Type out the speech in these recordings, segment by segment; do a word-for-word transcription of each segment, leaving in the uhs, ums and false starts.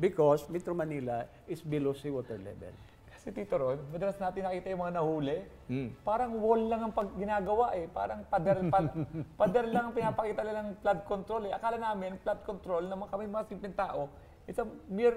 because Metro Manila is below seawater level. Kasi Tito Ron, madalas natin nakita yung mga nahuli, Hmm. parang wall lang ang pag ginagawa eh. Parang pader, pad, pader lang ang pinapakita nila ng flood control eh. Akala namin, flood control, naman kami mga simpleng tao, it's a mere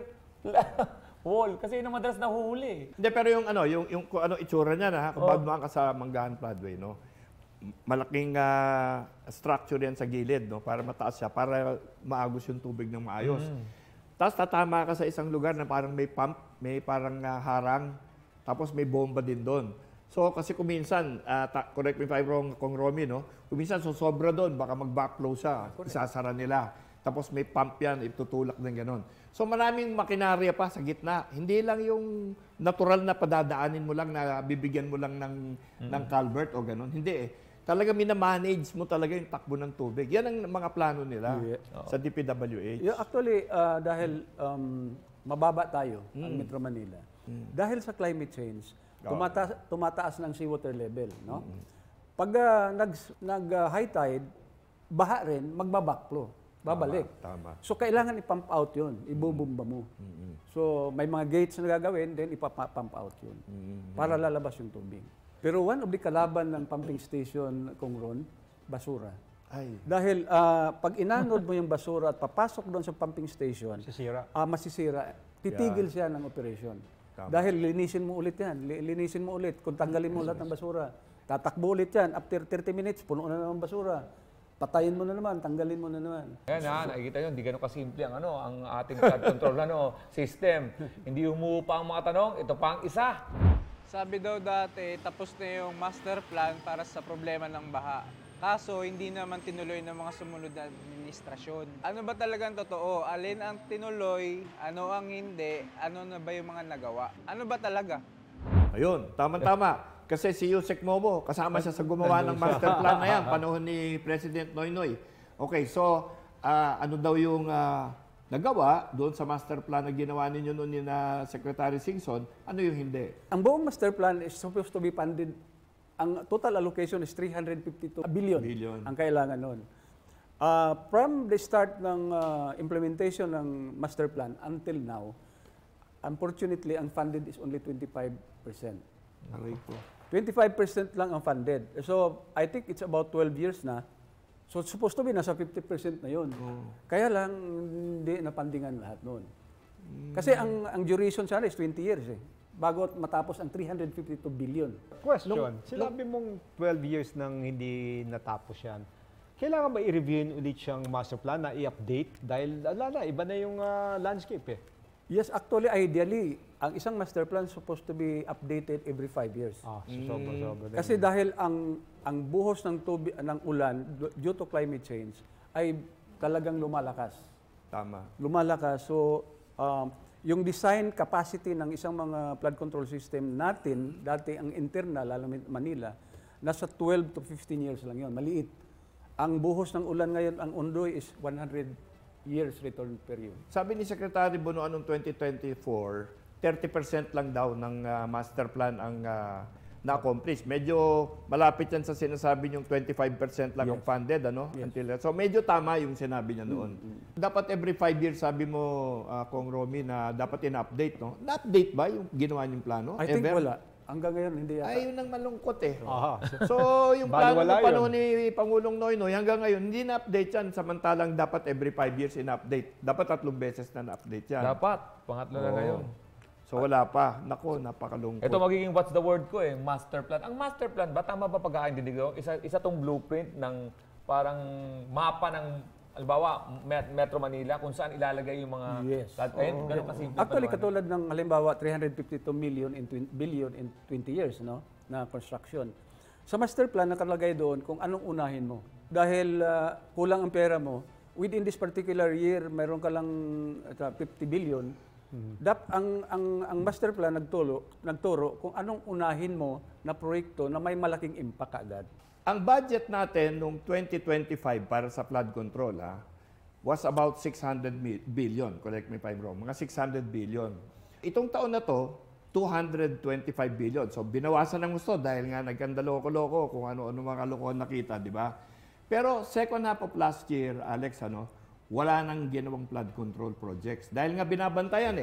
wall. Kasi yun ang madalas nahuhuli eh. Hindi, pero yung ano, yung, yung kung ano itsura niya na, kung Oh. bago ka sa Manggahan Floodway, no? Malaking ah, structure yan sa gilid, no? Para mataas siya, para maagos yung tubig ng maayos. Tapos tatama ka sa isang lugar na parang may pump, may parang ah, harang, tapos may bomba din doon. So, kasi kuminsan, ah, ta- correct me if I'm wrong, Kong Romy, no? Kuminsan, so sobra doon, baka mag-backflow siya, isasara nila. Tapos may pump yan, itutulak din gano'n. So maraming makinarya pa sa gitna. Hindi lang yung natural na padadaanin mo lang, na bibigyan mo lang ng, mm-hmm. ng culvert o gano'n. Hindi eh. Talaga minamanage mo talaga yung takbo ng tubig. Yan ang mga plano nila Yeah. sa D P W H. Yeah, actually, uh, dahil um, mababa tayo, ang Metro Manila, dahil sa climate change, tumata- tumataas ng seawater level. No? Pag uh, nag, nag uh, high tide, baha rin, magbabackflow. Babalik. Tama, tama. So, kailangan i-pump out yun. Ibubumba mo. So, may mga gates na gagawin, then ipapump out yun. Para lalabas yung tubig. Pero one of the kalaban ng pumping station, Kong Ron, basura. Ay. Dahil ah, pag inanod mo yung basura at papasok doon sa pumping station, Sisira. ah, masisira. Titigil siya ng operation. Tama. Dahil linisin mo ulit yan. Li- Linisin mo ulit. Kung tanggalin mo lahat ng basura. Tatakbo ulit yan. After thirty minutes, puno na naman basura. Patayin mo na naman, tanggalin mo na naman. Ayan ha, nakikita nyo, hindi ganun kasimple ang, ano, ang ating flood control ano, system. Hindi humuho pa ang mga tanong, ito pa ang isa. Sabi daw dati, tapos na yung master plan para sa problema ng baha. Kaso, hindi naman tinuloy ng mga sumunod na administrasyon. Ano ba talagang totoo? Alin ang tinuloy? Ano ang hindi? Ano na ba yung mga nagawa? Ano ba talaga? Ayun, tama-tama. Kasi si Yusek Momo, kasama siya sa gumawa ng master plan na yan, panahon ni President Noynoy. Okay, so ah, ano daw yung ah, nagawa doon sa master plan na ginawa ninyo noon ni na Secretary Singson, ano yung hindi? Ang buong master plan is supposed to be funded. Ang total allocation is three hundred fifty-two billion. Billion. Ang kailangan noon. Uh, from the start ng uh, implementation ng master plan until now, unfortunately, ang funded is only twenty-five percent. Aray ko. twenty-five percent lang ang funded. So, I think it's about twelve years na. So, it's supposed to be nasa fifty percent na yun. Kaya lang, hindi napandingan lahat noon. Kasi ang ang duration sana is twenty years eh. Bago matapos ang three hundred fifty-two billion. Question, sinabi mong twelve years nang hindi natapos yan. Kailangan ba i-review ulit siyang master plan na i-update? Dahil ala na, iba na yung ah, landscape eh. Yes, actually, ideally, ang isang master plan supposed to be updated every five years. Ah, so sobra-sobra. Kasi dahil ang ang buhos ng tubig ng ulan due to climate change ay talagang lumalakas. Tama. Lumalakas. So, um, yung design capacity ng isang mga flood control system natin, dati ang internal, lalo Manila, nasa twelve to fifteen years lang yun. Maliit. Ang buhos ng ulan ngayon, ang Ondoy is one hundred years return period. Sabi ni Secretary Bonoan noong twenty twenty-four, thirty percent lang daw ng ah, master plan ang ah, na-accomplish. Medyo malapit yan sa sinasabi niyong twenty-five percent lang ang funded, ano? Yes. Until, so medyo tama yung sinabi niya noon. Dapat every five years, sabi mo, ah, Kong Romy, na dapat in-update, no? Na-update ba yung ginawa niyong plano? I think Ever? wala. Hanggang ngayon, hindi yata. Ay, yun ang malungkot eh. Aha. So, yung Bali plano wala ng panahon yun. ni Pangulong Noynoy, hanggang ngayon, hindi na-update yan. Samantalang dapat every five years in-update. Dapat tatlong beses na na-update yan. Dapat, pangatlo na Oo. ngayon. So, wala pa. Nako, napakalungkot. Ito magiging what's the word ko eh, master plan. Ang master plan ba, tama ba pagkakaintindi ko? Isa, isa tong blueprint ng parang mapa ng, halimbawa, Met- Metro Manila, kung saan ilalagay yung mga... Yes. Ayun, ganun kasimple. Actually, pa naman. katulad ng halimbawa three hundred fifty-two million in twenty billion in twenty years, no, na construction. Sa master plan nakalagay doon kung anong unahin mo. Dahil ah, kulang ang pera mo, within this particular year, mayroon ka lang uh, fifty billion. Dap ang ang ang master plan nagturo nagturo kung anong unahin mo na proyekto na may malaking impact agad. Ang budget natin noong twenty twenty-five para sa flood control ha, was about six hundred billion. Correct me if I'm wrong. Mga six hundred billion. Itong taon na to, two hundred twenty-five billion. So binawasan ng gusto dahil nga nagkanda loko-loko kung ano-ano mga kalokohan nakita, di ba? Pero second half of last year, Alex, ano, wala nang ginawang flood control projects. Dahil nga binabantayan eh.